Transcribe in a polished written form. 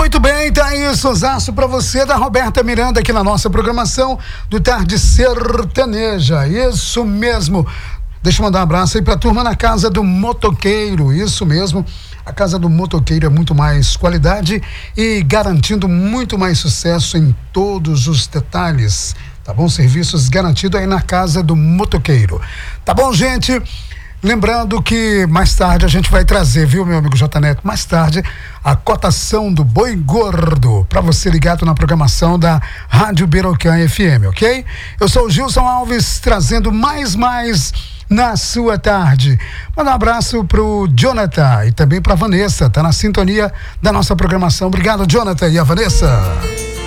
Muito bem, tá aí, sonsaço pra você da Roberta Miranda aqui na nossa programação do Tarde Sertaneja. Isso mesmo. Deixa eu mandar um abraço aí pra turma na Casa do Motoqueiro. Isso mesmo. A Casa do Motoqueiro é muito mais qualidade e garantindo muito mais sucesso em todos os detalhes. Tá bom? Serviços garantidos aí na Casa do Motoqueiro. Tá bom, gente? Lembrando que mais tarde a gente vai trazer, viu, meu amigo J Neto, mais tarde a cotação do boi gordo para você ligado na programação da Rádio Birocan FM, ok? Eu sou o Gilson Alves, trazendo mais na sua tarde. Manda um abraço pro Jonathan e também pra Vanessa, tá na sintonia da nossa programação. Obrigado, Jonathan e a Vanessa.